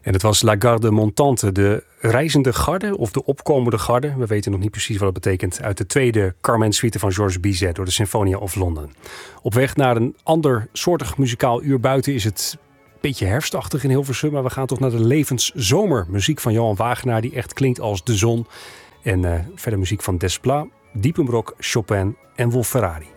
En het was La Garde Montante, de reizende garde of de opkomende garde. We weten nog niet precies wat het betekent. Uit de tweede Carmen-suite van Georges Bizet door de Sinfonia of London. Op weg naar een ander soortig muzikaal uur buiten is het een beetje herfstachtig in Hilversum. Maar we gaan toch naar de levenszomermuziek van Johan Wagenaar, die echt klinkt als de zon. En verder muziek van Desplat, Diepenbrok, Chopin en Wolf Ferrari.